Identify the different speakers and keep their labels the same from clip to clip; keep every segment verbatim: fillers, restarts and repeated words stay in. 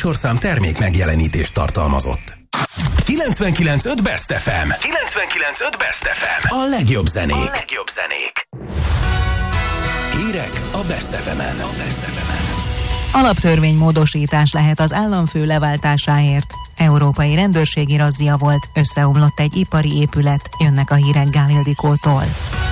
Speaker 1: műsorszám termék megjelenítést tartalmazott. kilencvenkilenc pont öt Best ef em. kilencvenkilenc pont öt Best ef em. A legjobb zenék. A legjobb zenék. Hírek a Best ef emen. A Best ef emen.
Speaker 2: Alaptörvénymódosítás lehet az államfő leváltásáért. Európai rendőrségi razzia volt, összeomlott egy ipari épület, jönnek a hírek Gál Ildikótól.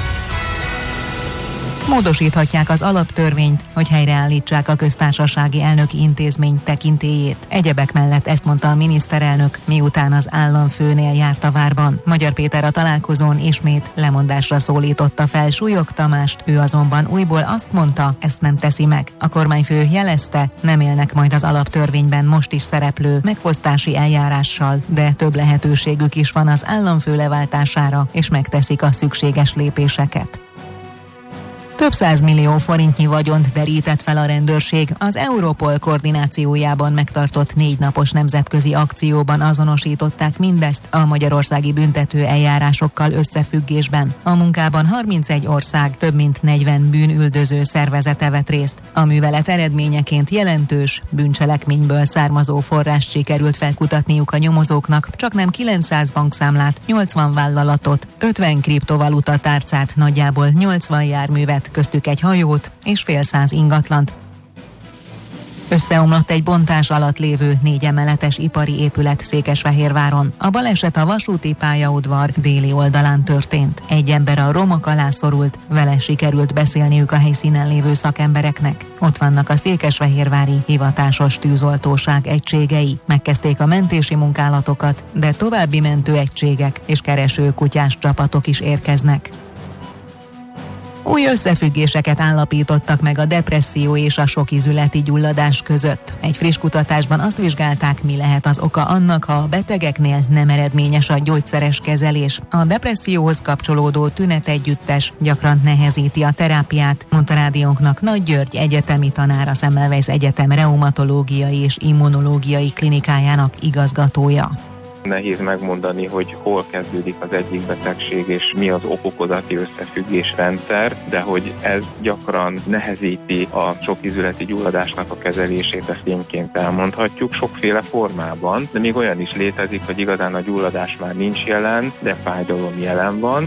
Speaker 2: Módosíthatják az alaptörvényt, hogy helyreállítsák a köztársasági elnöki intézmény tekintélyét. Egyebek mellett ezt mondta a miniszterelnök, miután az államfőnél járt a várban. Magyar Péter a találkozón ismét lemondásra szólította fel Súlyog Tamást, ő azonban újból azt mondta, ezt nem teszi meg. A kormányfő jelezte, nem élnek majd az alaptörvényben most is szereplő megfosztási eljárással, de több lehetőségük is van az államfő leváltására, és megteszik a szükséges lépéseket. Több százmillió forintnyi vagyont derített fel a rendőrség az Europol koordinációjában megtartott négy napos nemzetközi akcióban azonosították mindezt a magyarországi büntető eljárásokkal összefüggésben. A munkában harmincegy ország több mint negyven bűnüldöző szervezete vett részt. A művelet eredményeként jelentős bűncselekményből származó forrást sikerült felkutatniuk a nyomozóknak, csaknem kilencszáz bankszámlát, nyolcvan vállalatot, ötven kriptovaluta tárcát, nagyjából nyolcvan járművet, köztük egy hajót és fél száz ingatlant. Összeomlott egy bontás alatt lévő négy emeletes ipari épület Székesfehérváron. A baleset a vasúti pályaudvar déli oldalán történt. Egy ember a romok alá szorult, vele sikerült beszélniük a helyszínen lévő szakembereknek. Ott vannak a székesfehérvári hivatásos tűzoltóság egységei. Megkezdték a mentési munkálatokat, de további mentőegységek és keresőkutyás csapatok is érkeznek. Új összefüggéseket állapítottak meg a depresszió és a sokizületi gyulladás között. Egy friss kutatásban azt vizsgálták, mi lehet az oka annak, ha a betegeknél nem eredményes a gyógyszeres kezelés. A depresszióhoz kapcsolódó tünetegyüttes gyakran nehezíti a terápiát, mondta rádiónknak Nagy György egyetemi tanár, a Semmelweis Egyetem reumatológiai és immunológiai klinikájának igazgatója.
Speaker 3: Nehéz megmondani, hogy hol kezdődik az egyik betegség, és mi az ok-okozati összefüggésrendszer, de hogy ez gyakran nehezíti a sokizületi gyulladásnak a kezelését, ezt tényként elmondhatjuk, sokféle formában, de még olyan is létezik, hogy igazán a gyulladás már nincs jelen, de fájdalom jelen van.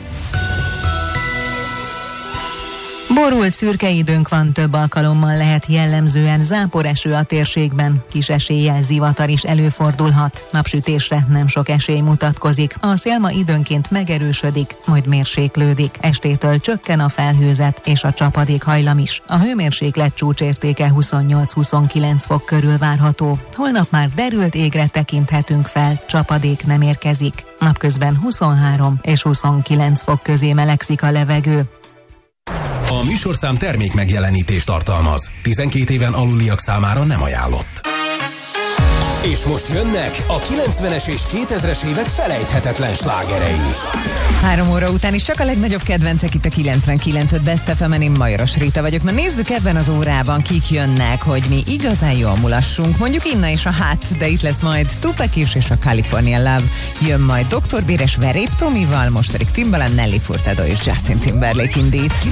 Speaker 2: Borult szürke időnk van, több alkalommal lehet jellemzően záporeső a térségben, kis eséllyel zivatar is előfordulhat. Napsütésre nem sok esély mutatkozik, a szél ma időnként megerősödik, majd mérséklődik. Estétől csökken a felhőzet és a csapadék hajlam is. A hőmérséklet csúcsértéke huszonnyolc-huszonkilenc fok körül várható. Holnap már derült égre tekinthetünk fel, csapadék nem érkezik. Napközben huszonhárom és huszonkilenc fok közé melegszik a levegő.
Speaker 1: A műsorszám termék megjelenítést tartalmaz. tizenkét éven aluliak számára nem ajánlott. És most jönnek a kilencvenes és kétezres évek felejthetetlen slágerei.
Speaker 4: Három óra után is csak a legnagyobb kedvencek itt a kilencvenkilenc pont öt Best ef emen, én Majoros Rita vagyok. Na nézzük ebben az órában, kik jönnek, hogy mi igazán jól mulassunk. Mondjuk Inna és a Hát, de itt lesz majd Tupac is és a California Love. Jön majd doktor Béres Verép Tomival, most pedig Timbaland, Nelly Furtado és Justin Timberlake indít.